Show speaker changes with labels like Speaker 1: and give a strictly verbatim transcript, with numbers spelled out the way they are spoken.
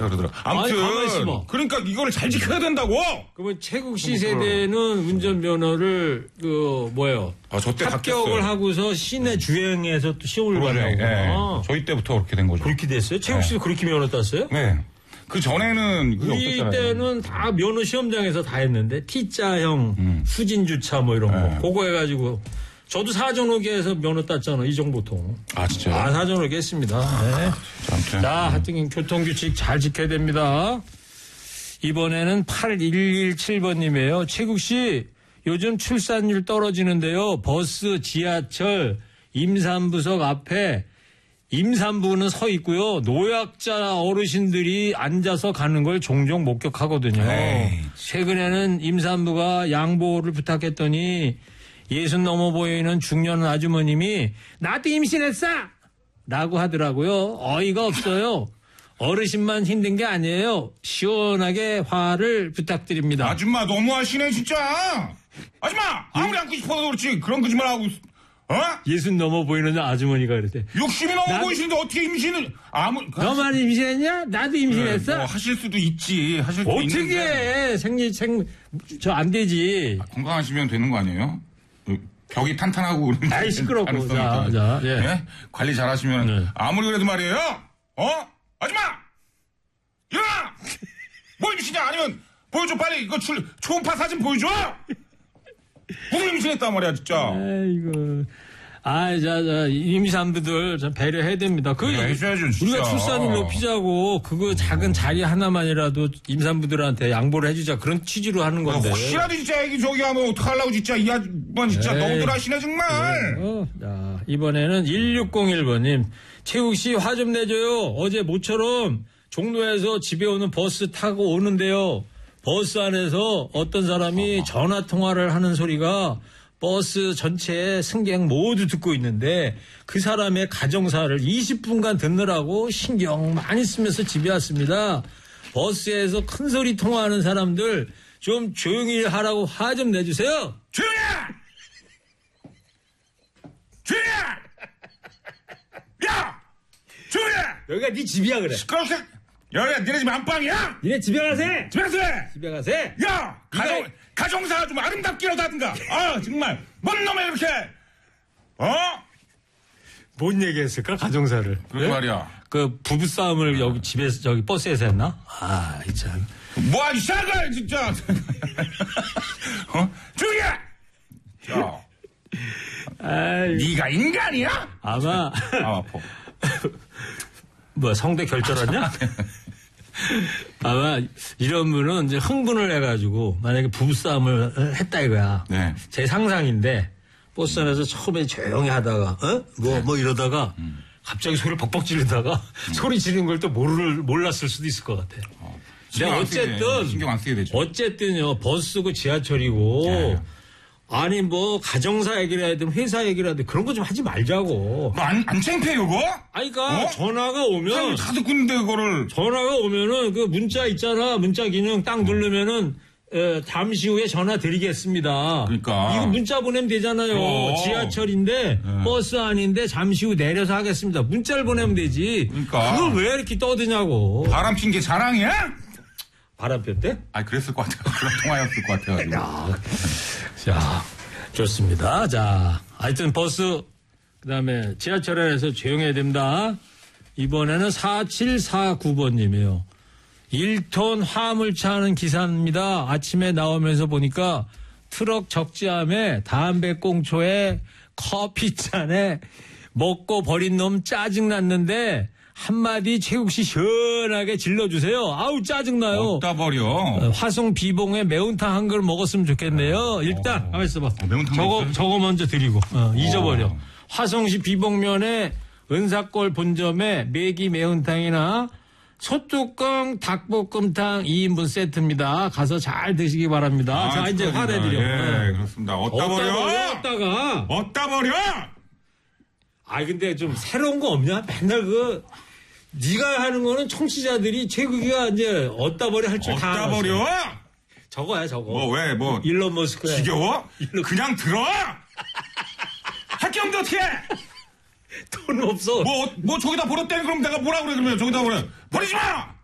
Speaker 1: 하라 그러더라. 아무튼
Speaker 2: 아니,
Speaker 1: 그러니까 이거를 잘 지켜야 된다고.
Speaker 2: 그러면 최국 씨 세대는 운전면허를 그 뭐예요?
Speaker 1: 아, 저 때
Speaker 2: 합격을 하고서 시내 주행에서 또 시험을 받는 거구나.
Speaker 1: 저희 때부터 그렇게 된 거죠.
Speaker 2: 그렇게 됐어요? 최국 씨도 네. 그렇게 면허 땄어요?
Speaker 1: 네. 그 전에는
Speaker 2: 우리 때는 다 면허 시험장에서 다 했는데 T자형
Speaker 1: 음.
Speaker 2: 수진 주차 뭐 이런
Speaker 1: 네.
Speaker 2: 거 그거 해가지고 저도 사전오기에서 면허 땄잖아 이정보통.
Speaker 1: 아 진짜요?
Speaker 2: 아 사전오기 했습니다. 네.
Speaker 1: 아무튼.
Speaker 2: 자 하여튼 교통규칙 잘 지켜야 됩니다. 이번에는 팔일일칠 번님이에요. 최국 씨 요즘 출산율 떨어지는데요. 버스, 지하철, 임산부석 앞에 임산부는 서 있고요. 노약자 어르신들이 앉아서 가는 걸 종종 목격하거든요. 에이. 최근에는 임산부가 양보를 부탁했더니 예순 넘어 보이는 중년 아주머님이 나도 임신했어! 라고 하더라고요. 어이가 없어요. 어르신만 힘든 게 아니에요. 시원하게 화를 부탁드립니다.
Speaker 1: 아줌마 너무하시네 진짜. 아줌마 아무리 안고 싶어도 그렇지 그런 거짓말 하고 어?
Speaker 2: 예순 넘어 보이는 아주머니가 그랬대.
Speaker 1: 육십이 넘어 나... 보이시는데 어떻게 임신을 아무
Speaker 2: 너만 임신했냐? 나도 임신했어.
Speaker 1: 네, 뭐 하실 수도 있지. 하실 수도
Speaker 2: 어떻게
Speaker 1: 있는데.
Speaker 2: 해? 생리 생 저 안 되지.
Speaker 1: 아, 건강하시면 되는 거 아니에요? 벽이 탄탄하고 그런.
Speaker 2: 아이 시끄럽고 자, 자, 예.
Speaker 1: 네? 관리 잘하시면 네. 아무리 그래도 말이에요. 어? 아줌마 일어나. 뭐 임신이야? 아니면 보여줘 빨리 이거 출 초음파 사진 보여줘. 오늘 임신했단 말이야 진짜.
Speaker 2: 아이고. 아, 자, 자, 임산부들 좀 배려해야 됩니다. 그,
Speaker 1: 네, 해줘야죠, 진짜.
Speaker 2: 우리가 출산을 높이자고, 그거 작은 자리 하나만이라도 임산부들한테 양보를 해주자. 그런 취지로 하는 건데.
Speaker 1: 아, 혹시라도 진짜 애기 저기 하면 어떡하려고 진짜, 이 아줌마 진짜
Speaker 2: 에이.
Speaker 1: 너무들 하시네, 정말.
Speaker 2: 네. 어, 자, 이번에는 일육공일 번님. 최욱씨 화 좀 내줘요. 어제 모처럼 종로에서 집에 오는 버스 타고 오는데요. 버스 안에서 어떤 사람이 전화 통화를 하는 소리가 버스 전체에 승객 모두 듣고 있는데 그 사람의 가정사를 이십 분간 듣느라고 신경 많이 쓰면서 집에 왔습니다. 버스에서 큰 소리 통화하는 사람들 좀 조용히 하라고 화 좀 내주세요.
Speaker 1: 조용히 해! 조용히 해! 야! 조용히 해!
Speaker 2: 여기가 네 집이야 그래.
Speaker 1: 시끄럽게. 여기가 니네 집 안방이야?
Speaker 2: 니네 집에 가세!
Speaker 1: 집에 가세!
Speaker 2: 집에 가세!
Speaker 1: 야! 가정,
Speaker 2: 네가...
Speaker 1: 가정사 좀 아름답게라도 하든가. 아, 정말. 뭔 놈에 이렇게. 어?
Speaker 2: 뭔 얘기했을까, 가정사를.
Speaker 1: 그런 네? 말이야.
Speaker 2: 그 부부싸움을 여기 집에서, 저기 버스에서 했나? 아, 이 참.
Speaker 1: 뭐, 이 샤가, 진짜. 어? 조용히 해! 야. 아이. 네가 인간이야?
Speaker 2: 아마.
Speaker 1: 아, 아파.
Speaker 2: 뭐야, 성대 결절하냐? 아마 이런 분은 이제 흥분을 해가지고 만약에 부부싸움을 했다 이거야.
Speaker 1: 네.
Speaker 2: 제 상상인데 버스 안에서 처음에 조용히 하다가 어? 뭐, 뭐 이러다가 음. 갑자기 소리를 벅벅 지르다가 음. 소리 지르는 걸 또 모를 몰랐을 수도 있을 것 같아. 어. 근데 어쨌든
Speaker 1: 신경 안 쓰게 되죠.
Speaker 2: 어쨌든요 버스고 지하철이고. 네. 아니 뭐 가정사 얘기를 해야 되면 회사 얘기를 해야 돼 그런 거 좀 하지 말자고.
Speaker 1: 뭐 안 안 창피해 그거?
Speaker 2: 아니 그러니까 어? 전화가 오면
Speaker 1: 다 듣고 있는데 그거를
Speaker 2: 전화가 오면은 그 문자 있잖아 문자 기능 딱 누르면은 에, 잠시 후에 전화 드리겠습니다.
Speaker 1: 그러니까
Speaker 2: 이거 문자 보내면 되잖아요. 어. 지하철인데 네. 버스 안인데 잠시 후 내려서 하겠습니다. 문자를 보내면 되지.
Speaker 1: 그러니까
Speaker 2: 그걸 왜 이렇게 떠드냐고.
Speaker 1: 바람 핀 게 자랑이야?
Speaker 2: 바람 폈대?
Speaker 1: 아 그랬을 것 같아요. 그런 통화였을 것 같아요.
Speaker 2: 자, 좋습니다. 자, 하여튼 버스, 그 다음에 지하철에서 조용해야 됩니다. 이번에는 사칠사구 번님이에요. 일 톤 화물차 하는 기사입니다. 아침에 나오면서 보니까 트럭 적재함에 담배꽁초에 커피잔에 먹고 버린 놈 짜증났는데 한마디 최국씨 시원하게 질러주세요. 아우 짜증나요.
Speaker 1: 어디다 버려.
Speaker 2: 화성 비봉에 매운탕 한 그릇 먹었으면 좋겠네요. 일단 어. 가만 있어봐.
Speaker 1: 어, 매운탕
Speaker 2: 저거
Speaker 1: 먹었어요?
Speaker 2: 저거 먼저 드리고 어, 잊어버려. 화성시 비봉면에 은사골 본점에 매기 매운탕이나 소뚜껑 닭볶음탕 이 인분 세트입니다. 가서 잘 드시기 바랍니다.
Speaker 1: 아,
Speaker 2: 자 이제 화내드려.
Speaker 1: 예, 그렇습니다. 어디다 버려.
Speaker 2: 어디다가.
Speaker 1: 어디다 버려.
Speaker 2: 아 근데 좀 새로운 거 없냐? 맨날 그 네가 하는 거는 청취자들이 최국이가 이제 어디다 버려 할 줄 다 알아.
Speaker 1: 어디다 버려?
Speaker 2: 저거야 저거.
Speaker 1: 뭐 왜 뭐
Speaker 2: 일론 머스크야.
Speaker 1: 지겨워?
Speaker 2: 일론...
Speaker 1: 그냥 들어. 할 게 없는데 어떻게 해?
Speaker 2: 돈 없어.
Speaker 1: 뭐, 뭐 저기다 버렸다니 그럼 내가 뭐라 그래 그러면 저기다 버려. 버리지 마.